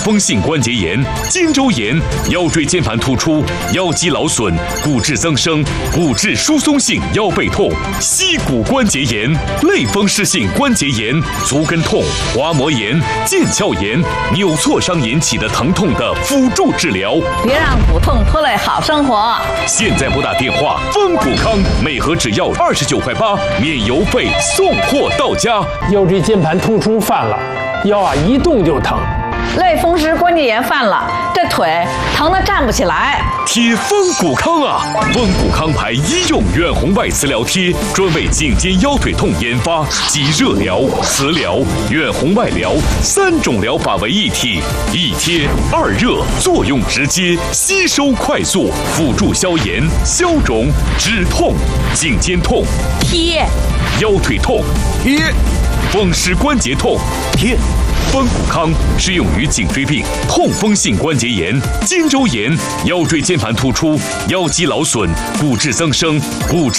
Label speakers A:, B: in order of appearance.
A: 风性关节炎、肩周炎、腰椎间盘突出、腰肌劳损、骨质增生、骨质疏松性腰背痛、膝骨关节炎、类风湿性关节炎、足跟痛、滑膜炎、腱鞘炎、扭挫伤引起的疼痛的辅助治疗。
B: 别让骨痛拖累好生活。
A: 现在拨打电话，丰骨康每盒只要29.8块，免邮费，送货到家。
C: 腰椎间盘突出犯了，腰一动就疼。
B: 类风湿关节炎犯了，这腿疼得站不起来。
A: 贴丰骨康啊！丰骨康牌医用远红外磁疗贴，专为颈肩腰腿痛研发，集热疗、磁疗、远红外疗3种疗法为一体，一贴二热，作用直接，吸收快速，辅助消炎、消肿、止痛、颈肩痛
B: 贴，
A: 腰腿痛贴，风湿关节痛贴。丰骨康适用于颈椎病、痛风性关节炎、肩周炎、腰椎间盘突出、腰肌劳损、骨质增生、骨质